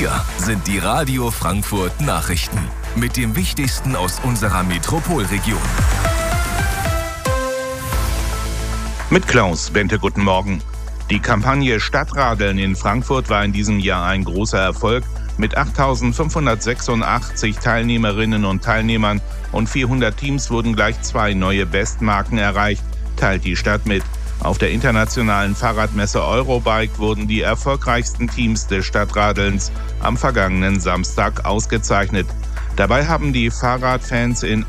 Hier sind die Radio Frankfurt Nachrichten mit dem Wichtigsten aus unserer Metropolregion. Mit Klaus Bente, guten Morgen. Die Kampagne Stadtradeln in Frankfurt war in diesem Jahr ein großer Erfolg. Mit 8.586 Teilnehmerinnen und Teilnehmern und 400 Teams wurden gleich 2 neue Bestmarken erreicht, teilt die Stadt mit. Auf der internationalen Fahrradmesse Eurobike wurden die erfolgreichsten Teams des Stadtradelns am vergangenen Samstag ausgezeichnet. Dabei haben die Fahrradfans in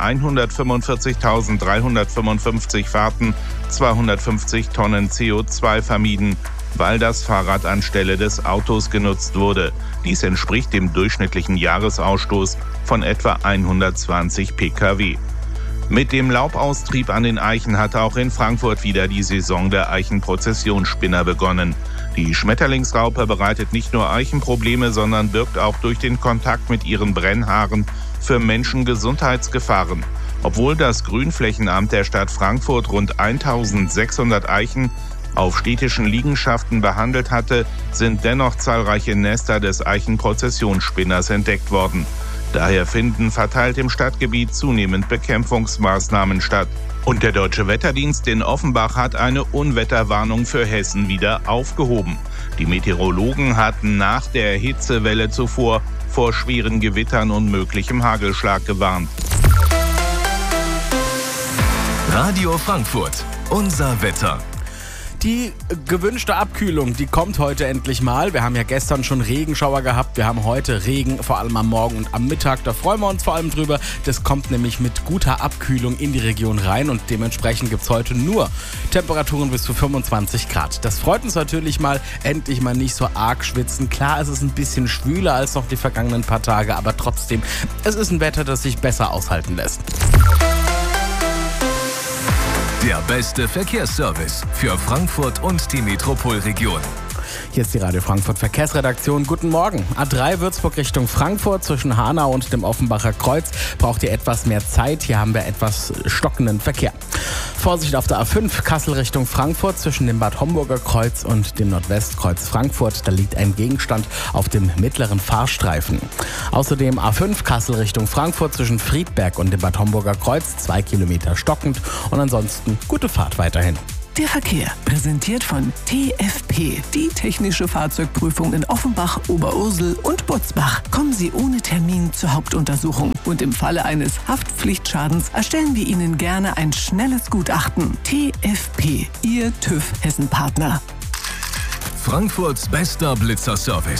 145.355 Fahrten 250 Tonnen CO2 vermieden, weil das Fahrrad anstelle des Autos genutzt wurde. Dies entspricht dem durchschnittlichen Jahresausstoß von etwa 120 Pkw. Mit dem Laubaustrieb an den Eichen hat auch in Frankfurt wieder die Saison der Eichenprozessionsspinner begonnen. Die Schmetterlingsraupe bereitet nicht nur Eichenprobleme, sondern birgt auch durch den Kontakt mit ihren Brennhaaren für Menschen Gesundheitsgefahren. Obwohl das Grünflächenamt der Stadt Frankfurt rund 1.600 Eichen auf städtischen Liegenschaften behandelt hatte, sind dennoch zahlreiche Nester des Eichenprozessionsspinners entdeckt worden. Daher finden verteilt im Stadtgebiet zunehmend Bekämpfungsmaßnahmen statt. Und der Deutsche Wetterdienst in Offenbach hat eine Unwetterwarnung für Hessen wieder aufgehoben. Die Meteorologen hatten nach der Hitzewelle zuvor vor schweren Gewittern und möglichem Hagelschlag gewarnt. Radio Frankfurt, unser Wetter. Die gewünschte Abkühlung, die kommt heute endlich mal. Wir haben ja gestern schon Regenschauer gehabt. Wir haben heute Regen, vor allem am Morgen und am Mittag. Da freuen wir uns vor allem drüber. Das kommt nämlich mit guter Abkühlung in die Region rein und dementsprechend gibt es heute nur Temperaturen bis zu 25 Grad. Das freut uns natürlich mal, endlich mal nicht so arg schwitzen. Klar, es ist ein bisschen schwüler als noch die vergangenen paar Tage, aber trotzdem, es ist ein Wetter, das sich besser aushalten lässt. Der beste Verkehrsservice für Frankfurt und die Metropolregion. Hier ist die Radio Frankfurt Verkehrsredaktion. Guten Morgen. A3 Würzburg Richtung Frankfurt zwischen Hanau und dem Offenbacher Kreuz braucht ihr etwas mehr Zeit. Hier haben wir etwas stockenden Verkehr. Vorsicht auf der A5 Kassel Richtung Frankfurt zwischen dem Bad Homburger Kreuz und dem Nordwestkreuz Frankfurt. Da liegt ein Gegenstand auf dem mittleren Fahrstreifen. Außerdem A5 Kassel Richtung Frankfurt zwischen Friedberg und dem Bad Homburger Kreuz 2 Kilometer stockend und ansonsten gute Fahrt weiterhin. Der Verkehr, präsentiert von TFP, die technische Fahrzeugprüfung in Offenbach, Oberursel und Butzbach. Kommen Sie ohne Termin zur Hauptuntersuchung. Und im Falle eines Haftpflichtschadens erstellen wir Ihnen gerne ein schnelles Gutachten. TFP, Ihr TÜV Hessen-Partner. Frankfurts bester Blitzerservice.